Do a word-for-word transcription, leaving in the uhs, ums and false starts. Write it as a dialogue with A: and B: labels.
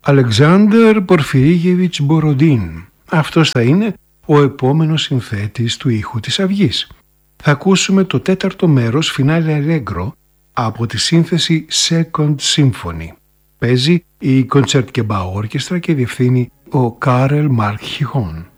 A: Αλεξάνδερ Πορφυρίγεβιτς Μποροντίν. Αυτός θα είναι ο επόμενος συνθέτης του ήχου της Αυγής. Θα ακούσουμε το τέταρτο μέρος Φινάλε Αλέγκρο από τη σύνθεση Second Symphony. Παίζει η Concertgebouw Orchestra και διευθύνει ο Κάρελ Μαρκ Χιχόν.